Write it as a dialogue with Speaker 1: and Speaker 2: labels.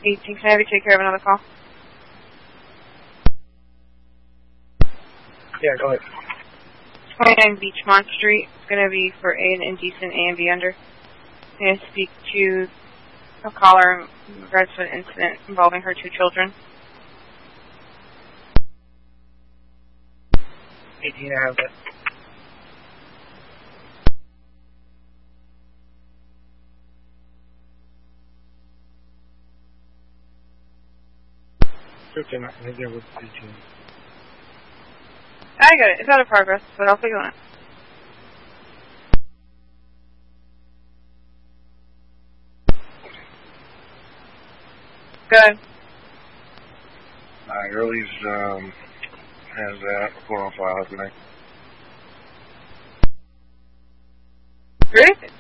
Speaker 1: 18, can I have you take care of another call?
Speaker 2: Yeah, go ahead.
Speaker 1: 29 Beachmont Street. It's going to be for an indecent A and B under. I'm going to speak to a caller in regards to an incident involving her 2 children.
Speaker 2: 18, I have that. I think there was 18.
Speaker 1: I got it. It's out of progress, but I'll figure it out. Good.
Speaker 3: Early's has that report on file tonight.
Speaker 1: Really?